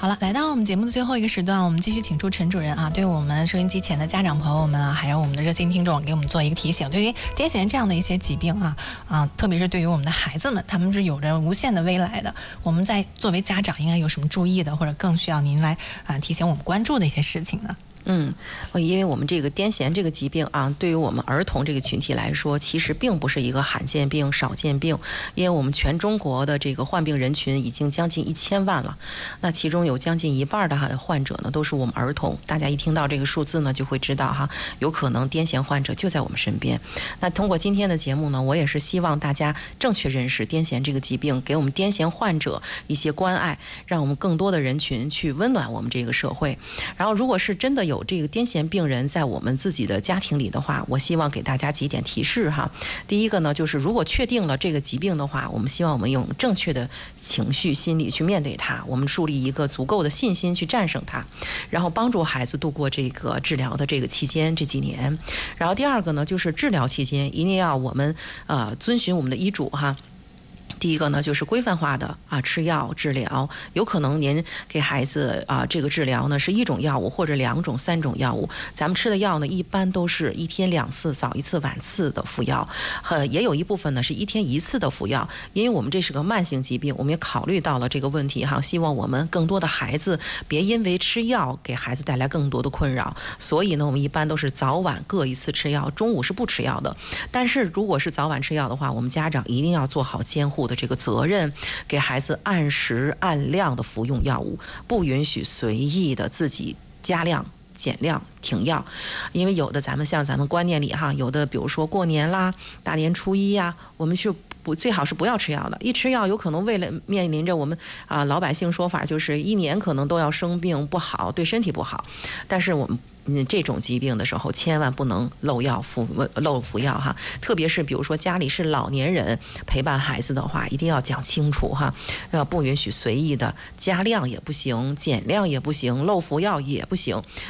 好了，来到我们节目的最后一个时段，我们继续请出陈主任啊，对我们收音机前的家长朋友们啊，还有我们的热心听众，给我们做一个提醒。对于癫痫这样的一些疾病特别是对于我们的孩子们，他们是有着无限的未来的。我们在作为家长应该有什么注意的，或者更需要您来提醒我们关注的一些事情呢？ 因为我们这个癫痫这个疾病啊，对于我们儿童这个群体来说，其实并不是一个罕见病、少见病，因为我们全中国的这个患病人群已经将近1000万了，那其中有将近1半的患者呢都是我们儿童。大家一听到这个数字呢，就会知道哈，有可能癫痫患者就在我们身边。那通过今天的节目呢，我也是希望大家正确认识癫痫这个疾病，给我们癫痫患者一些关爱，让我们更多的人群去温暖我们这个社会。然后，如果是真的有这个癫痫病人在我们自己的家庭里的话，我希望给大家几点提示哈。第一个呢，就是如果确定了这个疾病的话，我们希望我们用正确的情绪心理去面对它，我们树立一个足够的信心去战胜它，然后帮助孩子度过这个治疗的这个期间这几年。然后第二个呢，就是治疗期间一定要我们遵循我们的医嘱哈。第一个呢，就是规范化的吃药治疗，有可能您给孩子这个治疗呢是1种药物或者2种、3种药物。咱们吃的药呢，一般都是1天2次，早1次晚次的服药，也有一部分呢是1天1次的服药。因为我们这是个慢性疾病，我们也考虑到了这个问题哈，希望我们更多的孩子别因为吃药给孩子带来更多的困扰，所以呢，我们一般都是早晚各1次吃药，中午是不吃药的。但是如果是早晚吃药的话，我们家长一定要做好监护的这个责任，给孩子按时按量的服用药物，不允许随意的自己加量减量停药。因为有的咱们观念里哈，有的比如说过年啦、大年初一呀，我们是最好是不要吃药的。一吃药有可能为了面临着我们老百姓说法就是1年可能都要生病，不好，对身体不好。但是我们这种疾病的时候，千万不能漏服药哈。特别是比如说家里是老年人陪伴孩子的话，一定要讲清楚哈，不允许随意的加量也不行，减量也不行，漏服药也不行。